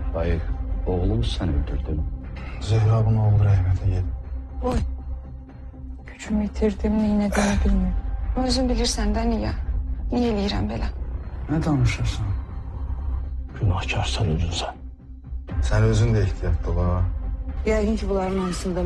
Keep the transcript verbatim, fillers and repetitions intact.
Dayı, oğlumu sen öldürdün. Zehrab'ın oğlu rəhmətə gedib. Oy. Gücümü itirdim, neynədiyimi bilmirəm. Özün bilirsən də niyə? Niyə eləyirəm belə? Nə danışırsan? Günahkarsan özün sen. Sən özün də ehtiyatlı ol ha. Yəqin ki, bunların hamısında